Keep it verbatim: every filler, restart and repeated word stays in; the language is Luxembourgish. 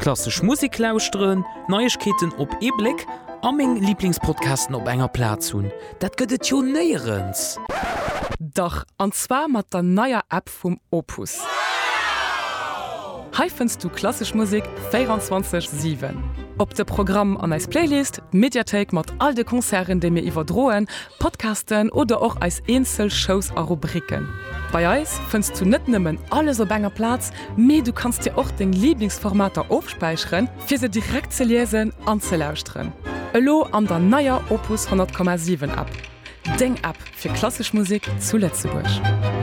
klassisch Musik lauschteren, Neuigkeiten op E-Blick, aming Lieblingspodcasten op enger Platz hun. Dat gëtt jo neierens. Doch anzwa mat der neuer App vum Opus. Hi findst du klassisch Musik vierundzwanzig sieben. Op de Programm an als Playlist, Mediathek mat all de Konzern, de mir iwwerdroen, Podcasten oder auch als Einzelshows a Rubriken. Bei Eis findst du net nimmen alles op enger Platz, me du kannst dir auch den Lieblingsformater aufspeichern, fir se direkt ze lesen an ze lauschtren. Elo an der neuer Opus hundert Komma sieben App. Denk ab für klassisch Musik zu Lützeburg.